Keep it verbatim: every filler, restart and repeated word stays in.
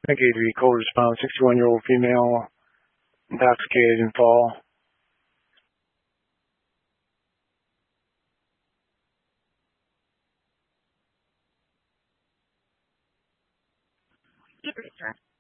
Engaged cold response, sixty-one-year-old female, intoxicated in fall. Debrief, sir.